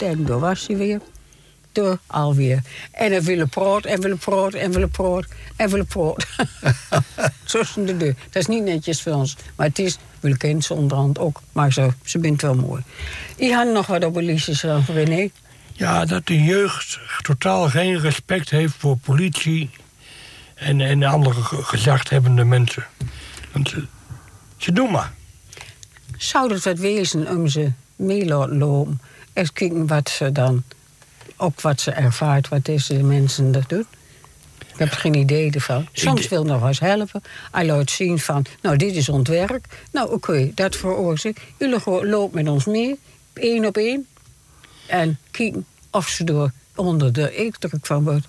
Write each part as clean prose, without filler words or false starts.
En daar was hij weer. Door alweer. En hij wilde praten, en wilde praten, en wilde praten, en wilde praten. Zo is de deur. Dat is niet netjes voor ons. Maar het is, we kennen ze onderhand ook. Maar ze bent wel mooi. Je had nog wat op Elise's van René. Ja, dat de jeugd totaal geen respect heeft voor politie en andere gezaghebbende mensen. Want ze doen maar. Zou het wat wezen om ze mee laten lopen? Eens kijken wat ze dan, ook wat ze ervaart, wat deze mensen dat doen. Ik heb geen idee ervan. Soms wil nog eens helpen. Hij laat zien van, nou, dit is ons werk. Nou, oké, dat veroorzaakt. Jullie lopen met ons mee, 1 op 1. En kijken of ze door onder de indruk van wordt.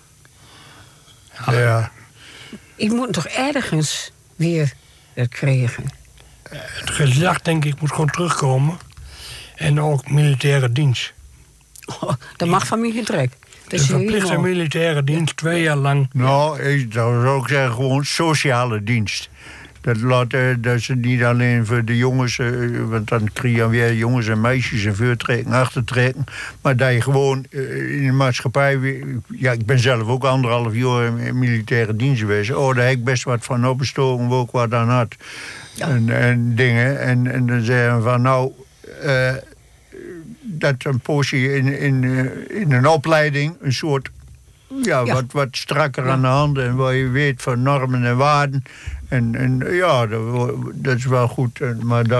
Ja. Ik moet toch ergens weer dat krijgen. Het gezag, denk ik, moet gewoon terugkomen. En ook militaire dienst. Oh, dat mag van mij getrek. De verplichte militaire dienst, 2 jaar lang. Nou, ik zou ook zeggen gewoon sociale dienst. Dat ze niet alleen voor de jongens, want dan krijg je weer jongens en meisjes en voortrekken, achtertrekken. Maar dat je gewoon in de maatschappij, ja, ik ben zelf ook 1,5 jaar in militaire dienst geweest. Oh, daar heb ik best wat van opgestoken, waar ik wat aan had. Ja. En dingen. En dan zeggen we van nou, dat een poosje in een opleiding, een soort, wat strakker aan de hand. En waar je weet van normen en waarden. En ja, dat is wel goed. Maar